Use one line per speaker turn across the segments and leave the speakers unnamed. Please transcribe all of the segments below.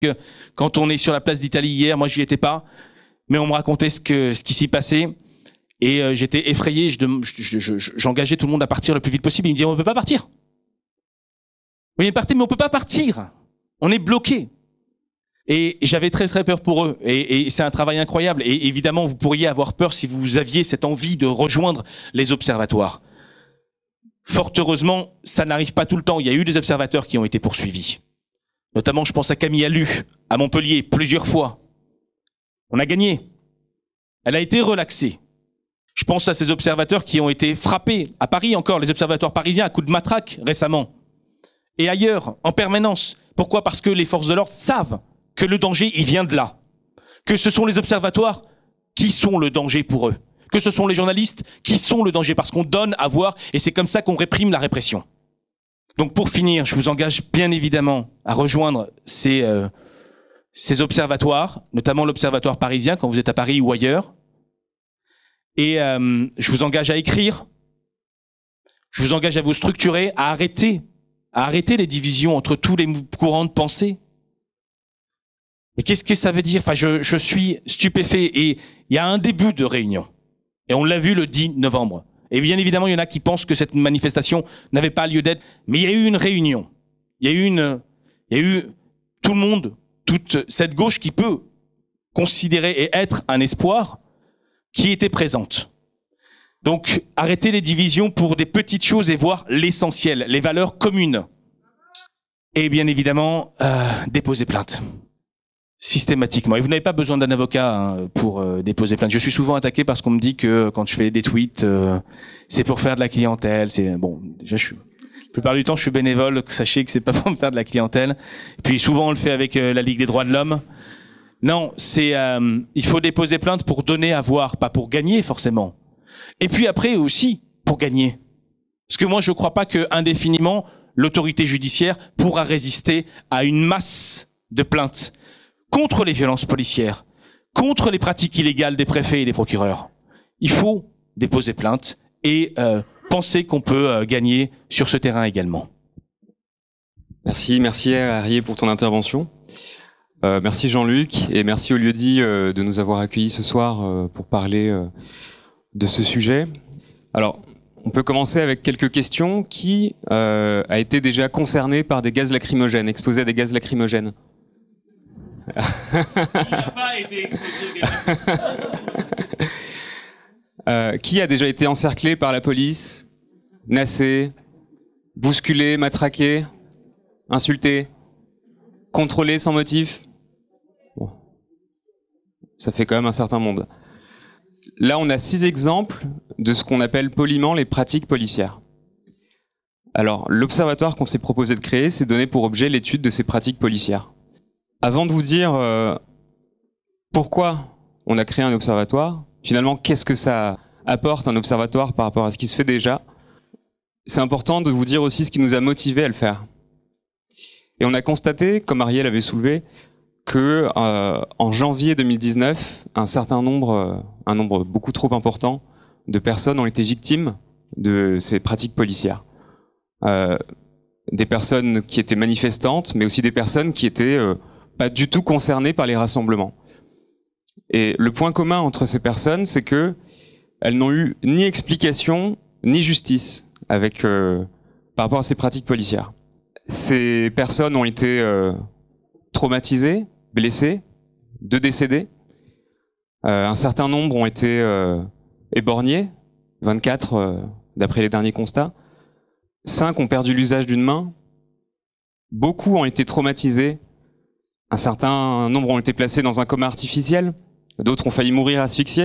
Quand on est sur la place d'Italie hier, moi j'y étais pas, mais on me racontait ce qui s'y passait et j'étais effrayé. J'engageais tout le monde à partir le plus vite possible. Ils me disaient on peut pas partir. Oui, partez, mais on peut pas partir. On est bloqué. Et j'avais très très peur pour eux. Et c'est un travail incroyable. Et évidemment, vous pourriez avoir peur si vous aviez cette envie de rejoindre les observatoires. Fort heureusement, ça n'arrive pas tout le temps. Il y a eu des observateurs qui ont été poursuivis. Notamment, je pense à Camille Allu, à Montpellier, plusieurs fois. On a gagné. Elle a été relaxée. Je pense à ces observateurs qui ont été frappés, à Paris encore, les observatoires parisiens, à coups de matraque récemment. Et ailleurs, en permanence. Pourquoi ? Parce que les forces de l'ordre savent que le danger, il vient de là. Que ce sont les observatoires qui sont le danger pour eux. Que ce sont les journalistes qui sont le danger, parce qu'on donne à voir, et c'est comme ça qu'on réprime la répression. Donc pour finir, je vous engage bien évidemment à rejoindre ces observatoires, notamment l'observatoire parisien quand vous êtes à Paris ou ailleurs. Et je vous engage à écrire, je vous engage à vous structurer, à arrêter les divisions entre tous les courants de pensée. Et qu'est-ce que ça veut dire ? Enfin, je suis stupéfait. Et il y a un début de réunion. Et on l'a vu le 10 novembre. Et bien évidemment, il y en a qui pensent que cette manifestation n'avait pas lieu d'être. Mais il y a eu une réunion. Il y a eu tout le monde, toute cette gauche qui peut considérer et être un espoir, qui était présente. Donc, arrêtez les divisions pour des petites choses et voir l'essentiel, les valeurs communes. Et bien évidemment, déposer plainte. Systématiquement. Et vous n'avez pas besoin d'un avocat pour déposer plainte. Je suis souvent attaqué parce qu'on me dit que quand je fais des tweets, c'est pour faire de la clientèle. C'est bon. Déjà, la plupart du temps, je suis bénévole. Sachez que c'est pas pour me faire de la clientèle. Et puis souvent, on le fait avec la Ligue des droits de l'homme. Non, il faut déposer plainte pour donner à voir, pas pour gagner forcément. Et puis après aussi pour gagner. Parce que moi, je crois pas que indéfiniment l'autorité judiciaire pourra résister à une masse de plaintes contre les violences policières, contre les pratiques illégales des préfets et des procureurs. Il faut déposer plainte et penser qu'on peut gagner sur ce terrain également.
Merci Arié pour ton intervention. Merci Jean-Luc et merci au lieu-dit de nous avoir accueillis ce soir pour parler de ce sujet. Alors, on peut commencer avec quelques questions. Qui a été déjà concerné par des gaz lacrymogènes, exposé à des gaz lacrymogènes ? Il n'a pas été exposé. Qui a déjà été encerclé par la police, nassé, bousculé, matraqué, insulté, contrôlé sans motif ? Bon. Ça fait quand même un certain monde. Là, on a 6 exemples de ce qu'on appelle poliment les pratiques policières. Alors, l'observatoire qu'on s'est proposé de créer s'est donné pour objet l'étude de ces pratiques policières. Avant de vous dire pourquoi on a créé un observatoire, finalement, qu'est-ce que ça apporte un observatoire par rapport à ce qui se fait déjà, c'est important de vous dire aussi ce qui nous a motivés à le faire. Et on a constaté, comme Ariel avait soulevé, que en janvier 2019, un nombre beaucoup trop important de personnes ont été victimes de ces pratiques policières. Des personnes qui étaient manifestantes, mais aussi des personnes qui étaient pas du tout concernées par les rassemblements. Et le point commun entre ces personnes, c'est que elles n'ont eu ni explication ni justice par rapport à ces pratiques policières. Ces personnes ont été traumatisées, blessées, 2 décédés. Un certain nombre ont été éborgnés, 24 d'après les derniers constats. 5 ont perdu l'usage d'une main. Beaucoup ont été traumatisés. Un certain nombre ont été placés dans un coma artificiel. D'autres ont failli mourir asphyxiés.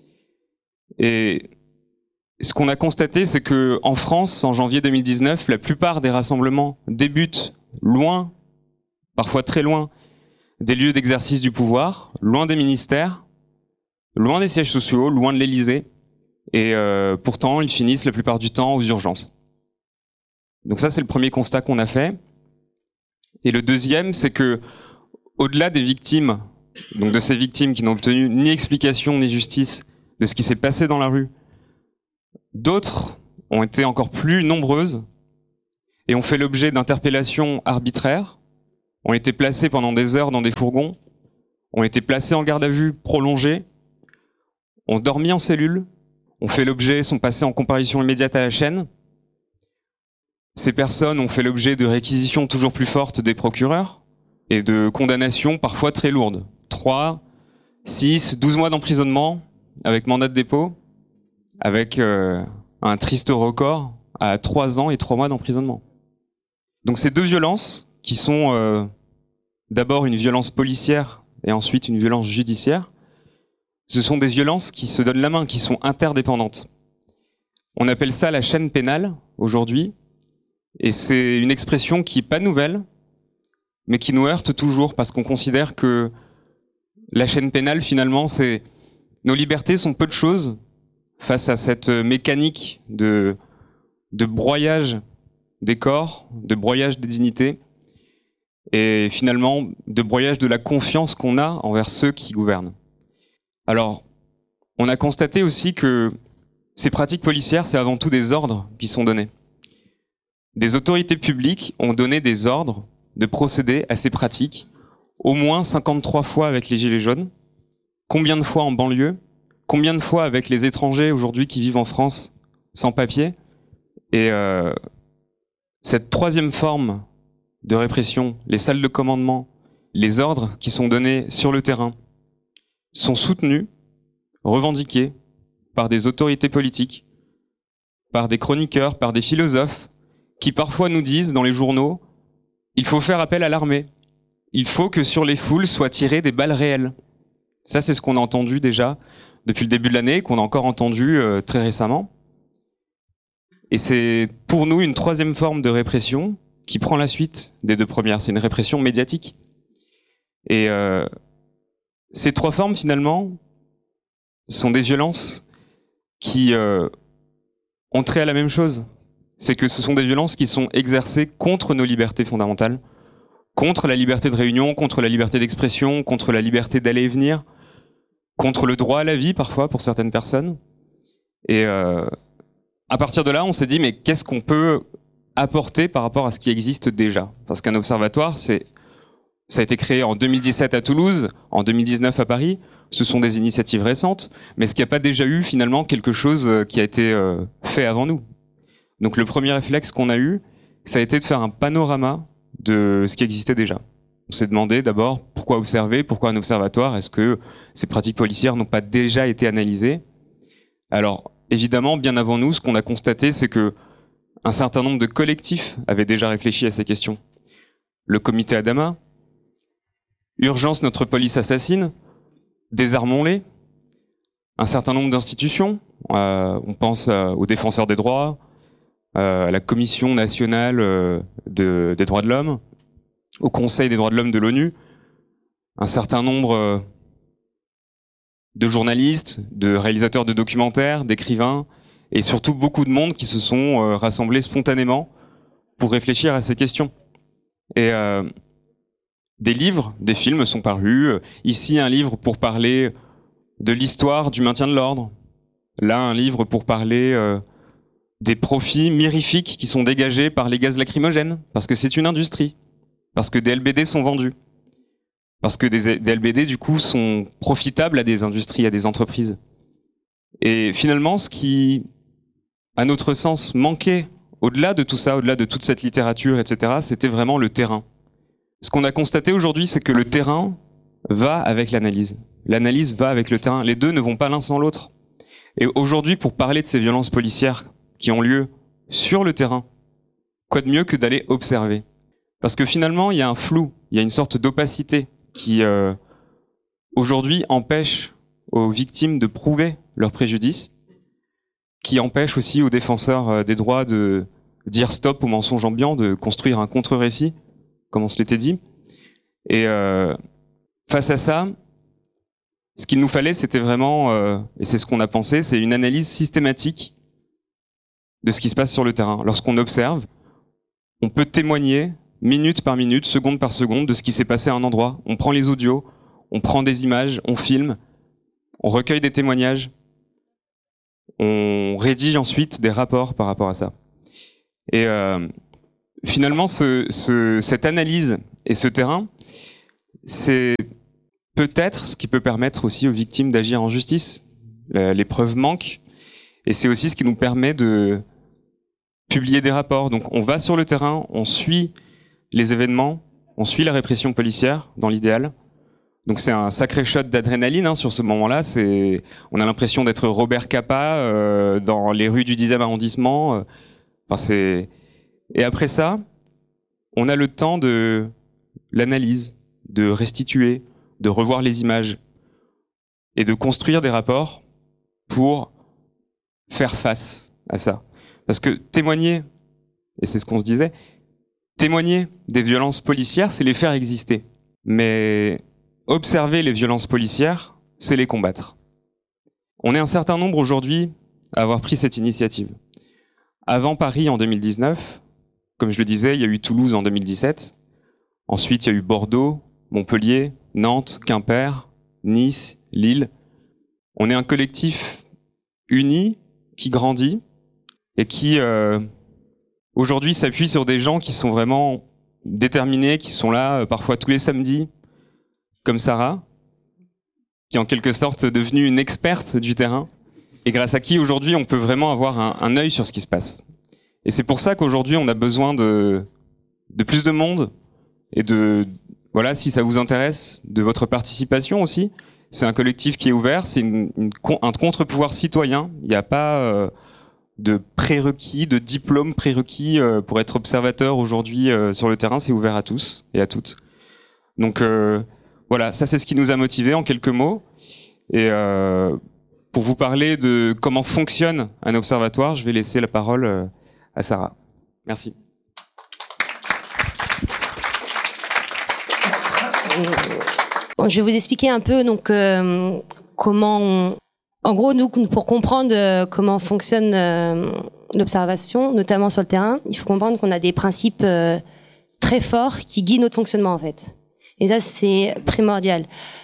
Et ce qu'on a constaté, c'est que en France, en janvier 2019, la plupart des rassemblements débutent loin, parfois très loin, des lieux d'exercice du pouvoir, loin des ministères, loin des sièges sociaux, loin de l'Élysée. Et pourtant, ils finissent la plupart du temps aux urgences. Donc ça, c'est le premier constat qu'on a fait. Et le deuxième, c'est que, au-delà des victimes, donc de ces victimes qui n'ont obtenu ni explication ni justice de ce qui s'est passé dans la rue, d'autres ont été encore plus nombreuses et ont fait l'objet d'interpellations arbitraires, ont été placés pendant des heures dans des fourgons, ont été placés en garde à vue prolongée, ont dormi en cellule, sont passés en comparution immédiate à la chaîne. Ces personnes ont fait l'objet de réquisitions toujours plus fortes des procureurs et de condamnations parfois très lourdes. 3, 6, 12 mois d'emprisonnement avec mandat de dépôt, avec un triste record à 3 ans et 3 mois d'emprisonnement. Donc ces deux violences, qui sont d'abord une violence policière et ensuite une violence judiciaire, ce sont des violences qui se donnent la main, qui sont interdépendantes. On appelle ça la chaîne pénale aujourd'hui, et c'est une expression qui n'est pas nouvelle, mais qui nous heurte toujours, parce qu'on considère que la chaîne pénale, finalement, c'est nos libertés sont peu de choses face à cette mécanique de broyage des corps, de broyage des dignités, et finalement de broyage de la confiance qu'on a envers ceux qui gouvernent. Alors, on a constaté aussi que ces pratiques policières, c'est avant tout des ordres qui sont donnés. Des autorités publiques ont donné des ordres de procéder à ces pratiques, au moins 53 fois avec les Gilets jaunes. Combien de fois en banlieue? Combien de fois avec les étrangers aujourd'hui qui vivent en France sans papier? Et cette troisième forme de répression, les salles de commandement, les ordres qui sont donnés sur le terrain, sont soutenus, revendiqués par des autorités politiques, par des chroniqueurs, par des philosophes, qui parfois nous disent dans les journaux « il faut faire appel à l'armée, il faut que sur les foules soient tirées des balles réelles ». Ça, c'est ce qu'on a entendu déjà depuis le début de l'année, qu'on a encore entendu très récemment. Et c'est pour nous une troisième forme de répression qui prend la suite des deux premières. C'est une répression médiatique. Et ces trois formes, finalement, sont des violences qui ont trait à la même chose. C'est que ce sont des violences qui sont exercées contre nos libertés fondamentales, contre la liberté de réunion, contre la liberté d'expression, contre la liberté d'aller et venir, contre le droit à la vie, parfois, pour certaines personnes. Et à partir de là, on s'est dit, mais qu'est-ce qu'on peut apporter par rapport à ce qui existe déjà? Parce qu'un observatoire, ça a été créé en 2017 à Toulouse, en 2019 à Paris. Ce sont des initiatives récentes, mais est-ce qu'il n'y a pas déjà eu finalement quelque chose qui a été fait avant nous? Donc le premier réflexe qu'on a eu, ça a été de faire un panorama de ce qui existait déjà. On s'est demandé d'abord pourquoi observer, pourquoi un observatoire, est-ce que ces pratiques policières n'ont pas déjà été analysées? Alors évidemment, bien avant nous, ce qu'on a constaté, c'est que un certain nombre de collectifs avaient déjà réfléchi à ces questions. Le comité Adama, Urgence, notre police assassine, Désarmons-les, un certain nombre d'institutions, on pense aux défenseurs des droits, à la Commission nationale des droits de l'homme, au Conseil des droits de l'homme de l'ONU, un certain nombre de journalistes, de réalisateurs de documentaires, d'écrivains, et surtout beaucoup de monde qui se sont rassemblés spontanément pour réfléchir à ces questions. Et des livres, des films sont parus. Ici, un livre pour parler de l'histoire du maintien de l'ordre. Là, un livre pour parler des profits mirifiques qui sont dégagés par les gaz lacrymogènes, parce que c'est une industrie, parce que des LBD sont vendus, parce que des LBD, du coup, sont profitables à des industries, à des entreprises. Et finalement, ce qui, à notre sens, manquait, au-delà de tout ça, au-delà de toute cette littérature, etc., c'était vraiment le terrain. Ce qu'on a constaté aujourd'hui, c'est que le terrain va avec l'analyse. L'analyse va avec le terrain. Les deux ne vont pas l'un sans l'autre. Et aujourd'hui, pour parler de ces violences policières qui ont lieu sur le terrain, quoi de mieux que d'aller observer? Parce que finalement, il y a un flou, il y a une sorte d'opacité qui, aujourd'hui, empêche aux victimes de prouver leur préjudice, qui empêche aussi aux défenseurs des droits de dire stop au mensonge ambiant, de construire un contre-récit, comme on se l'était dit. Et face à ça, ce qu'il nous fallait, c'était vraiment, et c'est ce qu'on a pensé, c'est une analyse systématique de ce qui se passe sur le terrain. Lorsqu'on observe, on peut témoigner minute par minute, seconde par seconde, de ce qui s'est passé à un endroit. On prend les audios, on prend des images, on filme, on recueille des témoignages, on rédige ensuite des rapports par rapport à ça. Et finalement, cette analyse et ce terrain, c'est peut-être ce qui peut permettre aussi aux victimes d'agir en justice. Les preuves manquent, et c'est aussi ce qui nous permet de publier des rapports. Donc on va sur le terrain, on suit les événements, on suit la répression policière, dans l'idéal. Donc c'est un sacré shot d'adrénaline sur ce moment-là. On a l'impression d'être Robert Capa dans les rues du 10e arrondissement. Et après ça, on a le temps de l'analyse, de restituer, de revoir les images et de construire des rapports pour faire face à ça. Parce que témoigner, et c'est ce qu'on se disait, témoigner des violences policières, c'est les faire exister. Mais observer les violences policières, c'est les combattre. On est un certain nombre aujourd'hui à avoir pris cette initiative. Avant Paris en 2019, comme je le disais, il y a eu Toulouse en 2017. Ensuite, il y a eu Bordeaux, Montpellier, Nantes, Quimper, Nice, Lille. On est un collectif uni qui grandit et qui aujourd'hui s'appuie sur des gens qui sont vraiment déterminés, qui sont là parfois tous les samedis, comme Sarah, qui est en quelque sorte devenue une experte du terrain et grâce à qui aujourd'hui on peut vraiment avoir un œil sur ce qui se passe. Et c'est pour ça qu'aujourd'hui on a besoin de plus de monde et voilà, si ça vous intéresse, de votre participation aussi. C'est un collectif qui est ouvert, c'est un contre-pouvoir citoyen. Il n'y a pas de prérequis, de diplôme prérequis pour être observateur aujourd'hui sur le terrain. C'est ouvert à tous et à toutes. Donc voilà, ça c'est ce qui nous a motivés en quelques mots. Et pour vous parler de comment fonctionne un observatoire, je vais laisser la parole à Sarah. Merci.
Je vais vous expliquer un peu donc comment en gros nous pour comprendre comment fonctionne l'observation, notamment sur le terrain, il faut comprendre qu'on a des principes très forts qui guident notre fonctionnement en fait. Et ça c'est primordial.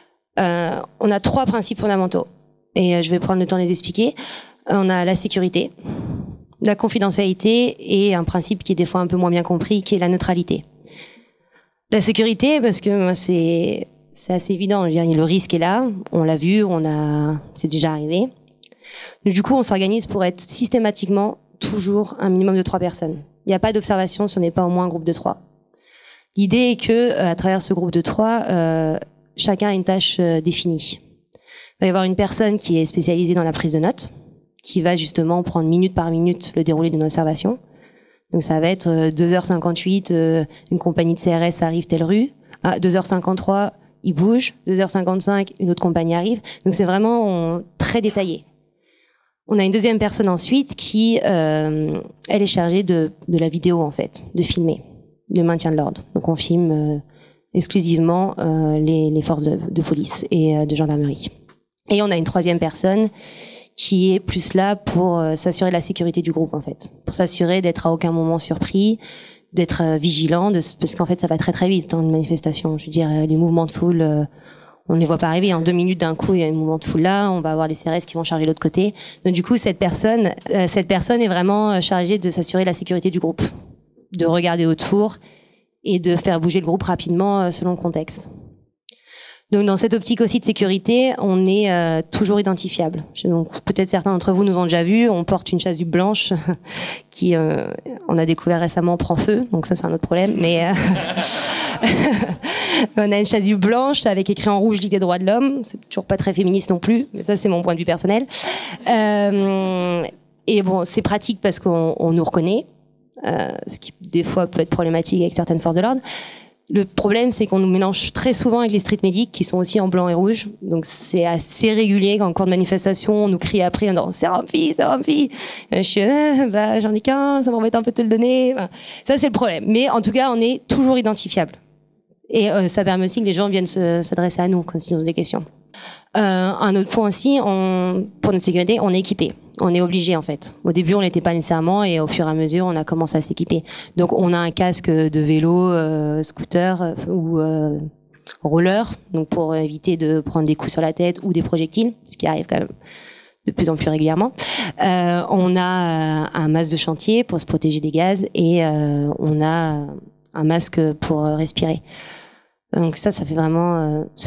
On a 3 principes fondamentaux et je vais prendre le temps de les expliquer. On a la sécurité, la confidentialité et un principe qui est des fois un peu moins bien compris, qui est la neutralité. La sécurité, parce que c'est assez évident. Je veux dire, le risque est là, on l'a vu, c'est déjà arrivé. Du coup, on s'organise pour être systématiquement toujours un minimum de 3 personnes. Il n'y a pas d'observation si on n'est pas au moins un groupe de 3. L'idée est que, à travers ce groupe de 3, chacun a une tâche définie. Il va y avoir une personne qui est spécialisée dans la prise de notes, qui va justement prendre minute par minute le déroulé d'une observation. Donc ça va être 2h58, une compagnie de CRS arrive telle rue. À 2h53, il bouge. 2h55, une autre compagnie arrive. Donc c'est vraiment très détaillé. On a une deuxième personne ensuite qui, elle est chargée de la vidéo en fait, de filmer, le maintien de l'ordre. Donc on filme exclusivement les forces de police et de gendarmerie. Et on a une troisième personne qui est plus là pour s'assurer de la sécurité du groupe en fait, pour s'assurer d'être à aucun moment surpris, d'être vigilant, parce qu'en fait ça va très très vite dans une manifestation. Je veux dire, les mouvements de foule, on ne les voit pas arriver. En 2 minutes d'un coup, il y a un mouvement de foule là, on va avoir les CRS qui vont charger l'autre côté. Donc du coup, cette personne est vraiment chargée de s'assurer de la sécurité du groupe, de regarder autour et de faire bouger le groupe rapidement selon le contexte. Donc dans cette optique aussi de sécurité, on est toujours identifiable. Donc peut-être certains d'entre vous nous ont déjà vus, on porte une chasuble blanche qui, on a découvert récemment, prend feu, donc ça c'est un autre problème, mais on a une chasuble blanche avec écrit en rouge Ligue des droits de l'homme, c'est toujours pas très féministe non plus, mais ça c'est mon point de vue personnel. Et bon, c'est pratique parce qu'on nous reconnaît, ce qui des fois peut être problématique avec certaines forces de l'ordre. Le problème, c'est qu'on nous mélange très souvent avec les street medics qui sont aussi en blanc et rouge. Donc, c'est assez régulier qu'en cours de manifestation, on nous crie après, on dit, c'est rempli. Je suis, j'en ai qu'un, ça m'embête un peu de te le donner. Enfin, ça, c'est le problème. Mais en tout cas, on est toujours identifiable. Et ça permet aussi que les gens viennent s'adresser à nous quand ils ont des questions. Un autre point aussi, pour notre sécurité, on est équipé. On est obligé en fait. Au début, on l'était pas nécessairement et au fur et à mesure, on a commencé à s'équiper. Donc, on a un casque de vélo, scooter ou roller, donc pour éviter de prendre des coups sur la tête ou des projectiles, ce qui arrive quand même de plus en plus régulièrement. On a un masque de chantier pour se protéger des gaz et on a un masque pour respirer. Donc ça fait vraiment